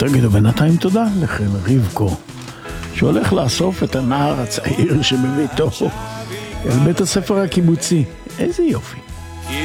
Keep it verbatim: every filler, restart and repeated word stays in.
תגידו, בינתיים תודה לכם, רבקו, שהולך לאסוף את הנער הצעיר שבביתו אל בית הספר הקיבוצי. איזה יופי.